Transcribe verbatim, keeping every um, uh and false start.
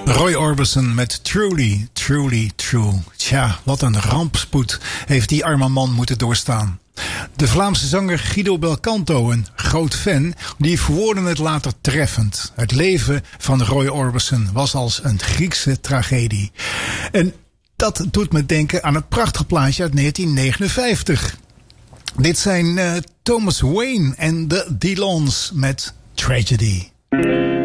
Roy Orbison met Truly, Truly True. Tja, wat een rampspoed heeft die arme man moeten doorstaan. De Vlaamse zanger Guido Belcanto, een groot fan, die verwoordde het later treffend. Het leven van Roy Orbison was als een Griekse tragedie. En dat doet me denken aan het prachtige plaatje uit negentien negenenvijftig. Dit zijn uh, Thomas Wayne en de Dylons met Tragedy.